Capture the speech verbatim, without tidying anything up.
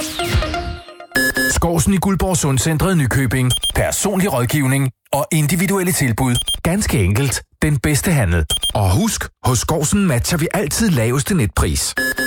Skovsen i Guldborg Sundcentret Nykøbing. Personlig rådgivning og individuelle tilbud. Ganske enkelt den bedste handel. Og husk, hos Skovsen matcher vi altid laveste netpris.